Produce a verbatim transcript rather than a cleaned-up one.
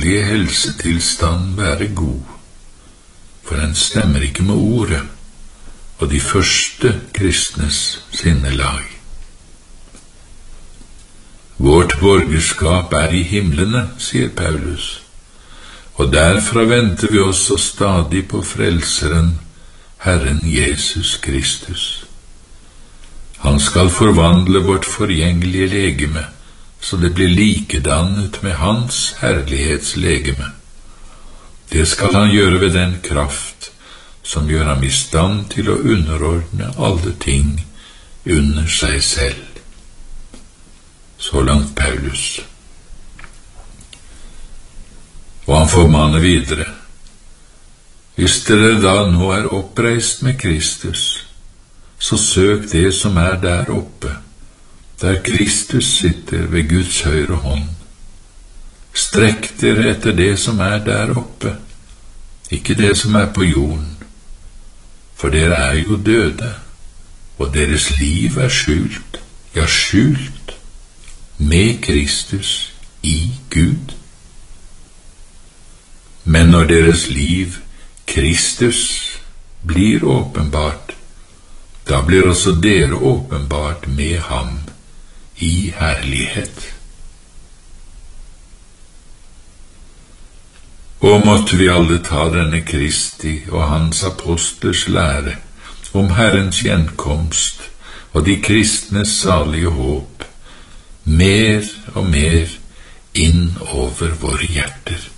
åndelige helsetilstand være god, for den stemmer ikke med ordet og de første kristnes sinnelag. Vårt borgerskap er i himlene, sier Paulus, og derfra venter vi også stadig på frelseren, Herren Jesus Kristus. Han skal forvandle vårt forgjengelige legeme, så det blir likedannet med hans herlighetslegeme. Det skal han gjøre ved den kraft som gjør ham i stand til å underordne alle ting under seg selv. Så langt Paulus. Og han formaner videre: Hvis dere da nå er oppreist med Kristus, så søk det som er der oppe, der Kristus sitter ved Guds høyre hånd. Strekk dere etter det som er der oppe, ikke det som er på jorden, for dere er jo døde, og deres liv er skjult, ja skjult, med Kristus i Gud. Men når deres liv, Kristus, blir åpenbart, da blir også dere åpenbart med ham i herlighet. Og måtte vi alle ta denne Kristi og hans apostlers lære om Herrens gjenkomst og de kristnes salige håp mer og mer inn over våre hjerter.